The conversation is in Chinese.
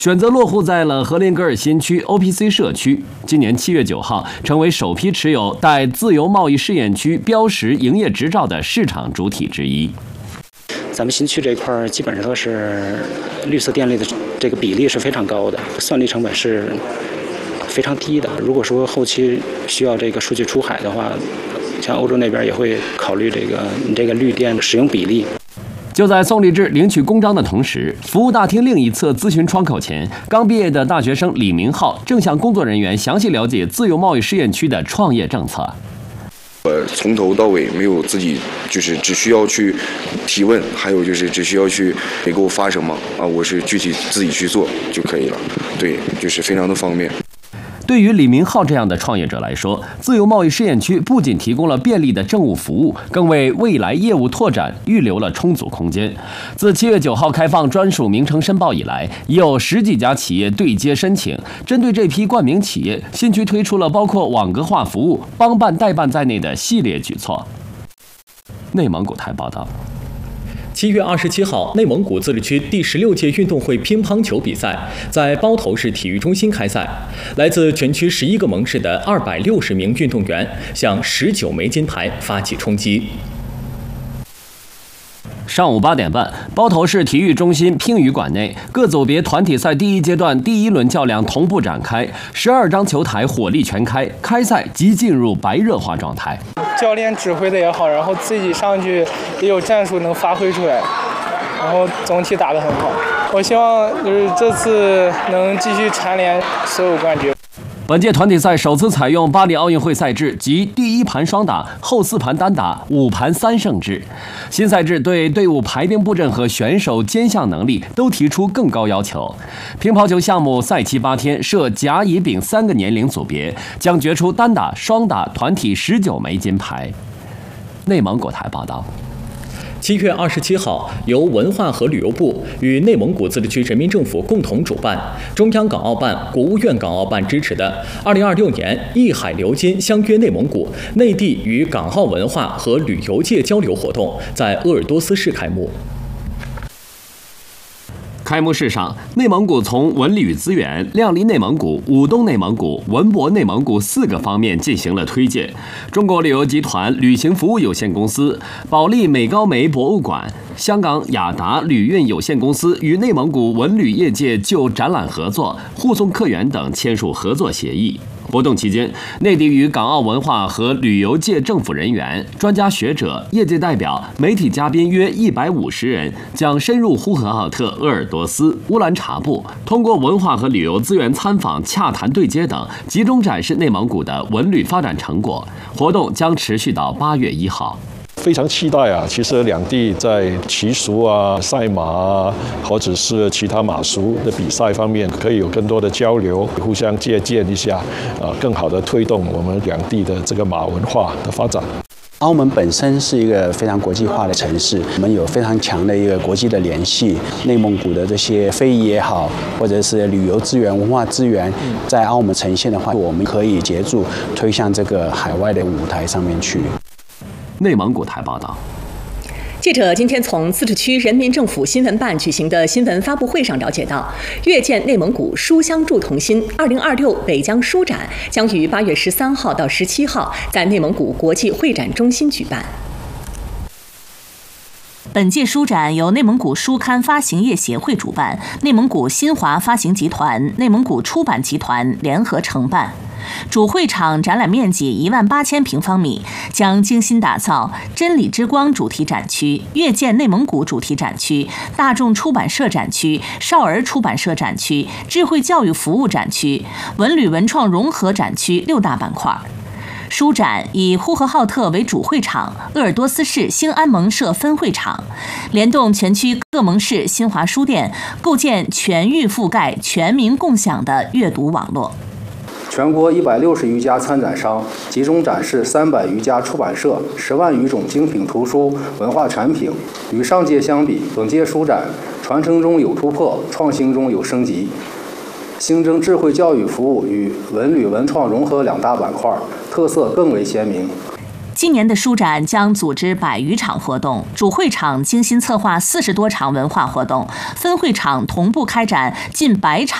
选择落户在了荷林格尔新区 OPC 社区，今年7月9号成为首批持有带自由贸易试验区标识营业执照的市场主体之一。 咱们新区这块基本上都是绿色电力的这个比例是非常高的，算力成本是非常低的。如果说后期需要这个数据出海的话，像欧洲那边也会考虑这个绿电的使用比例。 就在宋立志领取公章的同时，服务大厅另一侧咨询窗口前，刚毕业的大学生李明浩正向工作人员详细了解自由贸易试验区的创业政策。 从头到尾没有自己，就是只需要去提问，还有就是只需要去你给我发什么啊，我是具体自己去做就可以了。对，就是非常的方便。 对于李明浩这样的创业者来说，自由贸易试验区不仅提供了便利的政务服务，更为未来业务拓展预留了充足空间。自7月9号开放专属名称申报以来，已有10几家企业对接申请。针对这批冠名企业，新区推出了包括网格化服务、帮办代办在内的系列举措。内蒙古台报道。 7月27号，内蒙古自治区第16届运动会乒乓球比赛在包头市体育中心开赛。来自全区11个盟市的260名运动员向19枚金牌发起冲击。 上午8点半，包头市体育中心乒羽馆内，各组别团体赛第一阶段第1轮较量同步展开，12张球台火力全开，开赛即进入白热化状态。 教练指挥的也好，然后自己上去也有战术能发挥出来，然后总体打得很好。我希望就是这次能继续蝉联所有冠军。 本届团体赛首次采用巴黎奥运会赛制及第1盘双打、后4盘单打、5盘3胜制。新赛制对队伍排兵布阵和选手兼项能力都提出更高要求。乒乓球项目赛期8天，设甲、乙、丙3个年龄组别，将决出单打、双打团体19枚金牌。内蒙古台报道。 7月27号，由文化和旅游部与内蒙古自治区人民政府共同主办，中央港澳办、国务院港澳办支持的2026年艺海流金相约内蒙古内地与港澳文化和旅游界交流活动在鄂尔多斯市开幕。 开幕式上，内蒙古从文旅资源、亮丽内蒙古、舞动内蒙古、文博内蒙古4个方面进行了推介。中国旅游集团旅行服务有限公司、保利美高梅博物馆、香港雅达旅运有限公司与内蒙古文旅业界就展览合作、护送客源等签署合作协议。活动期间，内地与港澳文化和旅游界政府人员、专家学者、业界代表、媒体嘉宾约150人，将深入呼和浩特、鄂尔多斯、乌兰察布，通过文化和旅游资源参访、洽谈对接等，集中展示内蒙古的文旅发展成果。活动将持续到8月1号。 非常期待啊！其实两地在骑术啊、赛马啊，或者是其他马术的比赛方面，可以有更多的交流，互相借鉴一下，更好的推动我们两地的这个马文化的发展。 澳门本身是一个非常国际化的城市，我们有非常强的一个国际的联系。内蒙古的这些非遗也好，或者是旅游资源、文化资源，在澳门呈现的话，我们可以协助推向这个海外的舞台上面去。 内蒙古台报道。 记者今天从自治区人民政府新闻办举行的新闻发布会上了解到，阅见内蒙古书相助同心2026北疆书展将于8月13号到17号在内蒙古国际会展中心举办。本届书展由内蒙古书刊发行业协会主办，内蒙古新华发行集团、内蒙古出版集团联合承办。主会场展览面积18000平方米，将精心打造真理之光主题展区、阅见内蒙古主题展区、大众出版社展区、少儿出版社展区、智慧教育服务展区、文旅文创融合展区6大板块。书展以呼和浩特为主会场，鄂尔多斯市兴安盟社分会场，联动全区各盟市新华书店，构建全域覆盖、全民共享的阅读网络。 全国160余家参展商集中展示300余家出版社10万余种精品图书文化产品。与上届相比，本届书展传承中有突破，创新中有升级，新增智慧教育服务与文旅文创融合2大板块，特色更为鲜明。 今年的书展将组织100余场活动，主会场精心策划40多场文化活动，分会场同步开展近100场